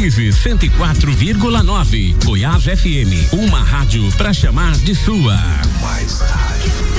sintonize 104,9. Goiás FM, uma rádio pra chamar de sua. Mais rádio.